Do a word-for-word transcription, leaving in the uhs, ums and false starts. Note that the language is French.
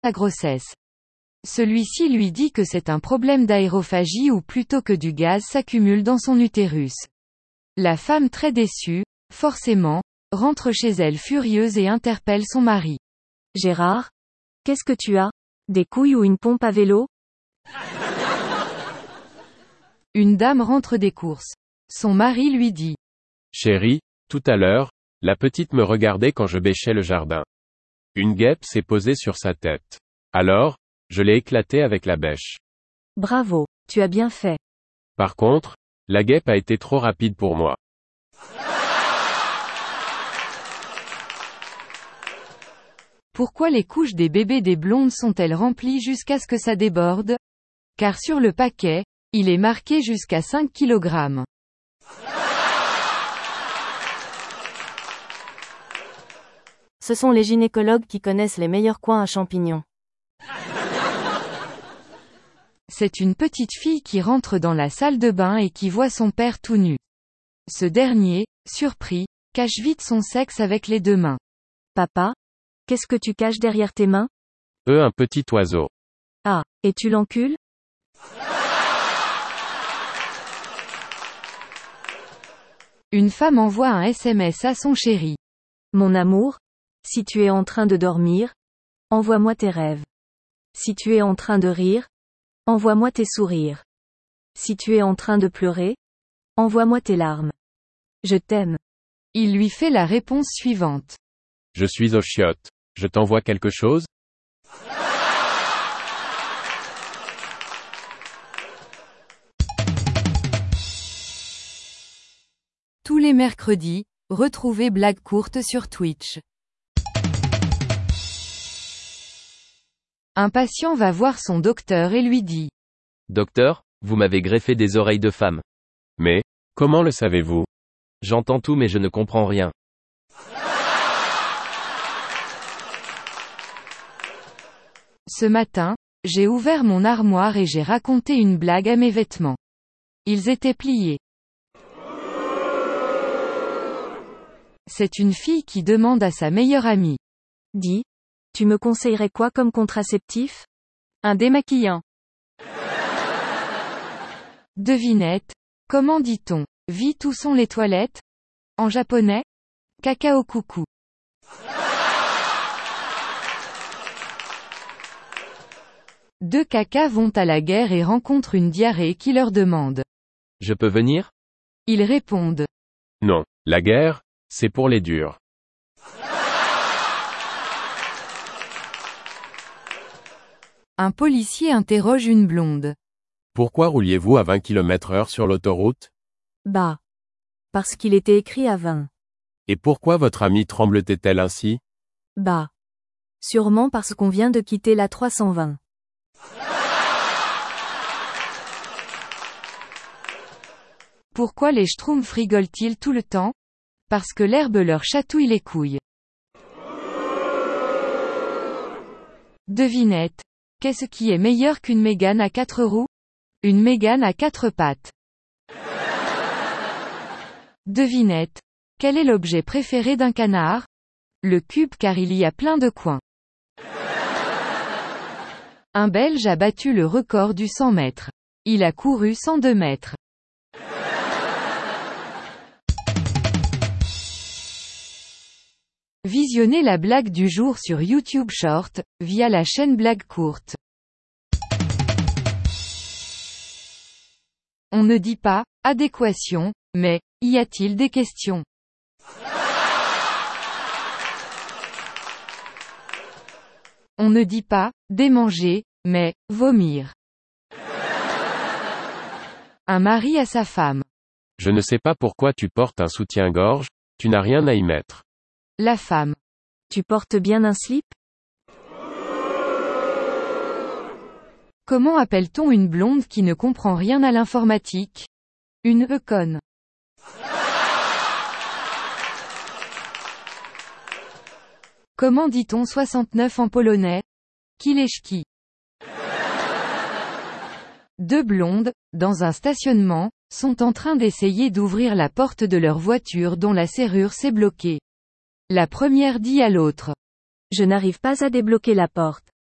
sa grossesse. Celui-ci lui dit que c'est un problème d'aérophagie ou plutôt que du gaz s'accumule dans son utérus. La femme très déçue, forcément, rentre chez elle furieuse et interpelle son mari. Gérard? Qu'est-ce que tu as? Des couilles ou une pompe à vélo? Une dame rentre des courses. Son mari lui dit. Chérie, tout à l'heure, la petite me regardait quand je bêchais le jardin. Une guêpe s'est posée sur sa tête. Alors, je l'ai éclatée avec la bêche. Bravo, tu as bien fait. Par contre, la guêpe a été trop rapide pour moi. Pourquoi les couches des bébés des blondes sont-elles remplies jusqu'à ce que ça déborde? Car sur le paquet, il est marqué jusqu'à cinq kilogrammes. Ce sont les gynécologues qui connaissent les meilleurs coins à champignons. C'est une petite fille qui rentre dans la salle de bain et qui voit son père tout nu. Ce dernier, surpris, cache vite son sexe avec les deux mains. Papa? Qu'est-ce que tu caches derrière tes mains? Euh, un petit oiseau. Ah, et tu l'encules? Une femme envoie un S M S à son chéri. Mon amour, si tu es en train de dormir, envoie-moi tes rêves. Si tu es en train de rire, envoie-moi tes sourires. Si tu es en train de pleurer, envoie-moi tes larmes. Je t'aime. Il lui fait la réponse suivante. Je suis aux chiottes. Je t'envoie quelque chose? Tous les mercredis, retrouvez Blague courte sur Twitch. Un patient va voir son docteur et lui dit. Docteur, vous m'avez greffé des oreilles de femme. Mais, comment le savez-vous? J'entends tout mais je ne comprends rien. Ce matin, j'ai ouvert mon armoire et j'ai raconté une blague à mes vêtements. Ils étaient pliés. C'est une fille qui demande à sa meilleure amie. Dis, tu me conseillerais quoi comme contraceptif? Un démaquillant. Devinette, comment dit-on, vite où sont les toilettes? En japonais? Cacao coucou. Deux cacas vont à la guerre et rencontrent une diarrhée qui leur demande. Je peux venir? Ils répondent. Non, la guerre, c'est pour les durs. Un policier interroge une blonde. Pourquoi rouliez-vous à vingt kilomètres heure sur l'autoroute? Bah. Parce qu'il était écrit à vingt. Et pourquoi votre amie tremblotait-elle ainsi? Bah. Sûrement parce qu'on vient de quitter la trois cent vingt. Pourquoi les schtroumpfs rigolent-ils tout le temps? Parce que l'herbe leur chatouille les couilles. Devinette. Qu'est-ce qui est meilleur qu'une Mégane à quatre roues? Une Mégane à quatre pattes. Devinette. Quel est l'objet préféré d'un canard? Le cube car il y a plein de coins. Un Belge a battu le record du cent mètres. Il a couru cent deux mètres. Visionnez la blague du jour sur YouTube Short, via la chaîne Blague courte. On ne dit pas, adéquation, mais, y a-t-il des questions? On ne dit pas, démanger, mais, vomir. Un mari à sa femme. Je ne sais pas pourquoi tu portes un soutien-gorge, tu n'as rien à y mettre. La femme. Tu portes bien un slip? Comment appelle-t-on une blonde qui ne comprend rien à l'informatique? Une econne. Comment dit-on soixante-neuf en polonais? Kileszki. Deux blondes, dans un stationnement, sont en train d'essayer d'ouvrir la porte de leur voiture dont la serrure s'est bloquée. La première dit à l'autre. Je n'arrive pas à débloquer la porte.